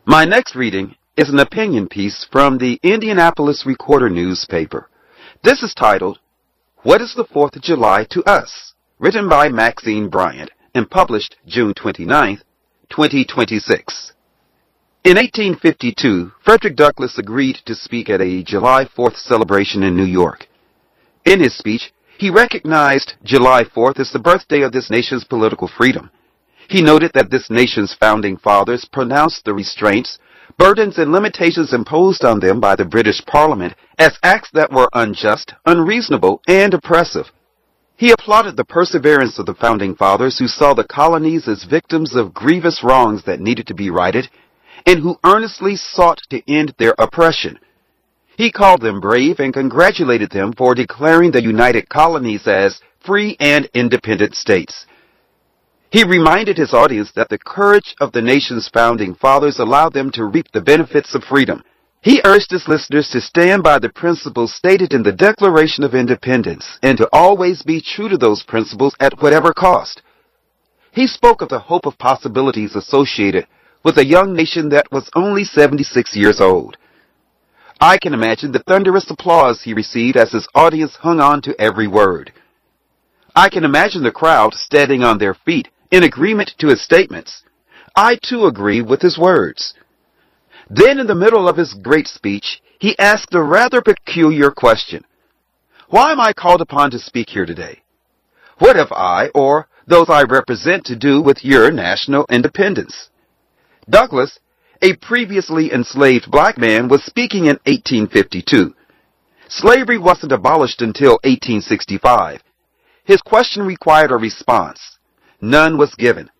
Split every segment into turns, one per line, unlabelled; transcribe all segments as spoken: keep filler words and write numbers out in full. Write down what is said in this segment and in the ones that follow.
My next reading is an opinion piece from the Indianapolis Recorder newspaper. This is titled, What is the fourth of July to Us? Written by Maxine Bryant and published June twenty-ninth, twenty twenty-six. In eighteen fifty-two, Frederick Douglass agreed to speak at a July fourth celebration in New York. In his speech, he recognized July fourth as the birthday of this nation's political freedom. He noted that this nation's founding fathers pronounced the restraints, burdens, and limitations imposed on them by the British Parliament as acts that were unjust, unreasonable, and oppressive. He applauded the perseverance of the founding fathers who saw the colonies as victims of grievous wrongs that needed to be righted, and who earnestly sought to end their oppression. He called them brave and congratulated them for declaring the United Colonies as free and independent states. He reminded his audience that the courage of the nation's founding fathers allowed them to reap the benefits of freedom. He urged his listeners to stand by the principles stated in the Declaration of Independence and to always be true to those principles at whatever cost. He spoke of the hope of possibilities associated with a young nation that was only seventy-six years old. I can imagine the thunderous applause he received as his audience hung on to every word. I can imagine the crowd standing on their feet in agreement to his statements. I too agree with his words. Then in the middle of his great speech, he asked a rather peculiar question. Why am I called upon to speak here today? What have I, or those I represent, to do with your national independence? Douglass, a previously enslaved black man, was speaking in eighteen fifty-two. Slavery wasn't abolished until eighteen sixty-five. His question required a response. None was given.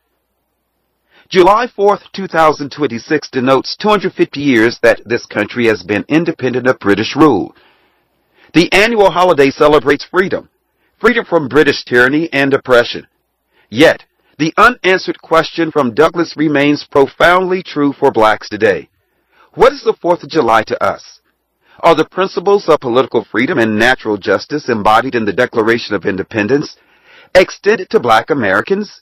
July fourth, two thousand twenty-six denotes two hundred fifty years that this country has been independent of British rule. The annual holiday celebrates freedom, freedom from British tyranny and oppression. Yet, the unanswered question from Douglass remains profoundly true for blacks today. What is the fourth of July to us? Are the principles of political freedom and natural justice embodied in the Declaration of Independence extended to black Americans?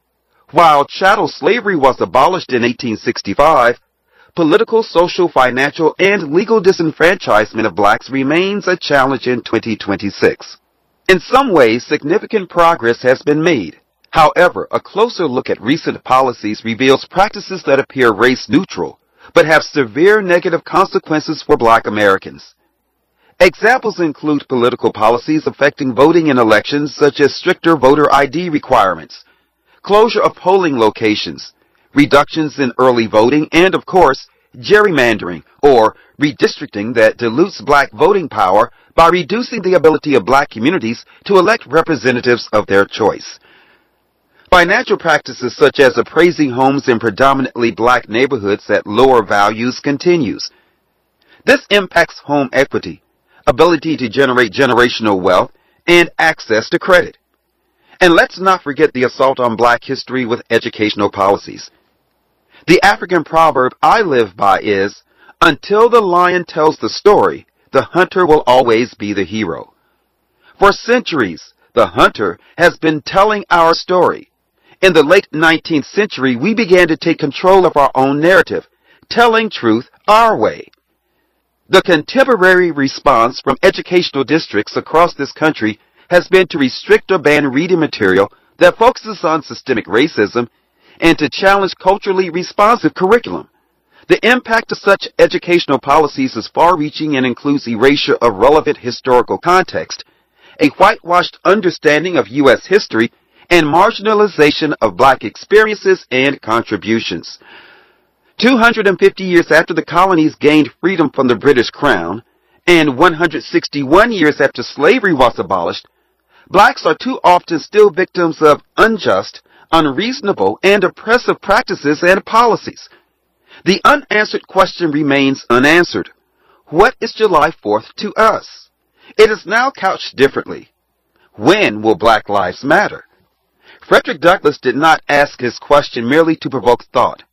While chattel slavery was abolished in eighteen sixty-five, political, social, financial, and legal disenfranchisement of blacks remains a challenge in twenty twenty-six. In some ways, significant progress has been made. However, a closer look at recent policies reveals practices that appear race-neutral, but have severe negative consequences for black Americans. Examples include political policies affecting voting in elections, such as stricter voter I D requirements, closure of polling locations, reductions in early voting, and, of course, gerrymandering, or redistricting that dilutes black voting power by reducing the ability of black communities to elect representatives of their choice. Financial practices such as appraising homes in predominantly black neighborhoods at lower values continues. This impacts home equity, ability to generate generational wealth, and access to credit. And let's not forget the assault on black history with educational policies. The African proverb I live by is, until the lion tells the story, the hunter will always be the hero. For centuries, the hunter has been telling our story. In the late nineteenth century, we began to take control of our own narrative, telling truth our way. The contemporary response from educational districts across this country has been to restrict or ban reading material that focuses on systemic racism and to challenge culturally responsive curriculum. The impact of such educational policies is far-reaching and includes erasure of relevant historical context, a whitewashed understanding of U S history, and marginalization of black experiences and contributions. two hundred fifty years after the colonies gained freedom from the British Crown, and one hundred sixty-one years after slavery was abolished, blacks are too often still victims of unjust, unreasonable, and oppressive practices and policies. The unanswered question remains unanswered. What is July fourth to us? It is now couched differently. When will Black lives matter? Frederick Douglass did not ask his question merely to provoke thought.